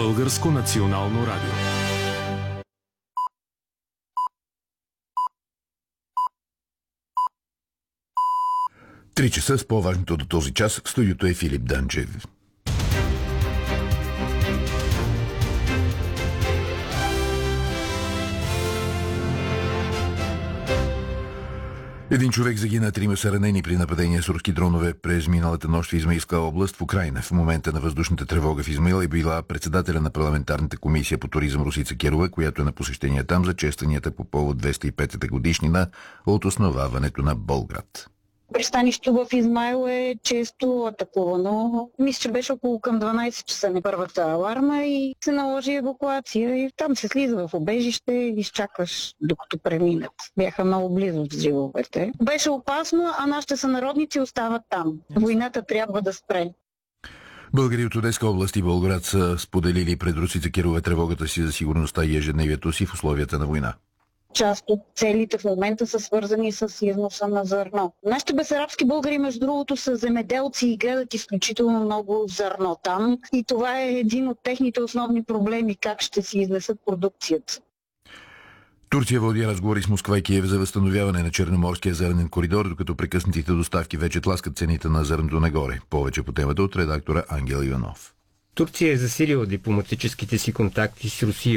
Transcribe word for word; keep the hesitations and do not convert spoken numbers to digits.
Българско национално радио. Три часа с по-важното до този час. В студиото е Филип Данчев. Един човек загина, трима са ранени при нападение с руски дронове през миналата нощ в Измаилска област в Украйна. В момента на въздушната тревога в Измаил е била председателя на парламентарната комисия по туризъм Русица Кирова, която е на посещение там за честванията по повод двеста и пета годишнина от основаването на Болград. Пристанището в Измаил е често атакувано. Мисля, че беше около към дванайсет часа на първата аларма и се наложи евакуация. И там се слиза в убежище и изчакваш докато преминат. Бяха много близо взривовете. Беше опасно, а нашите сънародници остават там. Войната трябва да спре. Българи от Одеска област и Болград са споделили пред Русица Кирова тревогата си за сигурността и ежедневието си в условията на война. Част от целите в момента са свързани с износа на зърно. Нашите бесарабски българи, между другото, са земеделци и гледат изключително много зърно там. И това е един от техните основни проблеми, как ще си изнесат продукцията. Турция води разговори с Москва и Киев за възстановяване на Черноморския зърнен коридор, докато прекъснатите доставки вече тласкат цените на зърното нагоре. Повече по темата от редактора Ангел Иванов. Турция е засилила дипломатическите си контакти с Русия